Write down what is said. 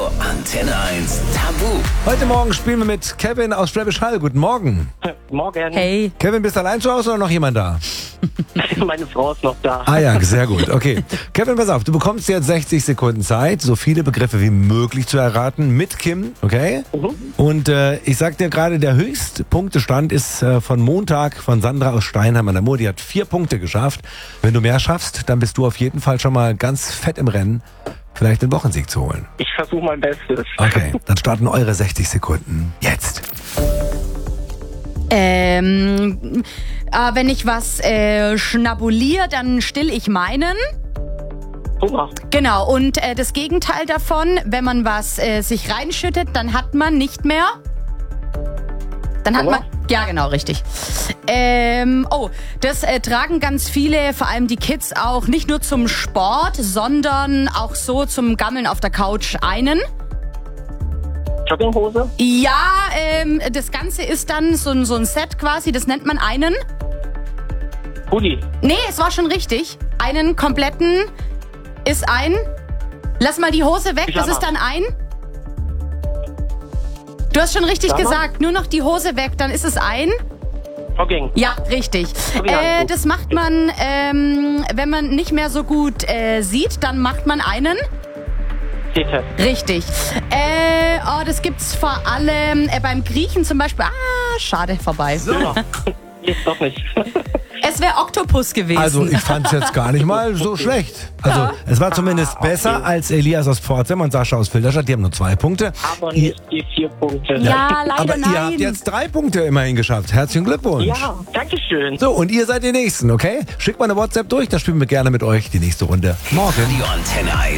Antenne 1 Tabu. Heute Morgen spielen wir mit Kevin aus Schwäbisch Hall. Guten Morgen. Morgen. Hey. Kevin, bist du allein zu Hause oder noch jemand da? Meine Frau ist noch da. Ah ja, sehr gut. Okay. Kevin, pass auf, du bekommst jetzt 60 Sekunden Zeit, so viele Begriffe wie möglich zu erraten mit Kim, okay? Und ich sag dir gerade, der Höchstpunktestand ist von Montag von Sandra aus Steinheim an der Mur. Die hat 4 Punkte geschafft. Wenn du mehr schaffst, dann bist du auf jeden Fall schon mal ganz fett im Rennen, vielleicht den Wochensieg zu holen. Ich versuche mein Bestes. Okay, dann starten eure 60 Sekunden jetzt. Wenn ich was schnabuliere, dann still ich meinen. Hunger. Genau, und das Gegenteil davon, wenn man was sich reinschüttet, dann hat man nicht mehr. Dann hat Hunger? man. Ja, genau, richtig. Das tragen ganz viele, vor allem die Kids auch, nicht nur zum Sport, sondern auch so zum Gammeln auf der Couch einen. Jogginghose. Ja, das Ganze ist dann so ein Set quasi, das nennt man einen. Pulli. Nee, es war schon richtig. Einen kompletten ist ein. Lass mal die Hose weg, das Pyjama. ist dann ein. Du hast schon richtig Pyjama? gesagt, nur noch die Hose weg, dann ist es ein. Jogging. Ja, richtig. Jogginganzug. Das macht man, wenn man nicht mehr so gut sieht, dann macht man einen. Tete. Richtig. Das gibt's vor allem beim Griechen zum Beispiel. Schade, vorbei. Ja. Ist doch nicht. Es wäre Oktopus gewesen. Also ich fand es jetzt gar nicht mal so schlecht. Also es war zumindest besser als Elias aus Pforzheim und Sascha aus Filderstadt. Die haben nur 2 Punkte. Aber nicht die 4 Punkte. ja, leider Aber nein. ihr habt jetzt 3 Punkte immerhin geschafft. Herzlichen Glückwunsch. Ja, danke schön. So, und ihr seid die Nächsten, okay? Schickt mal eine WhatsApp durch, da spielen wir gerne mit euch die nächste Runde morgen. Die Antenne 1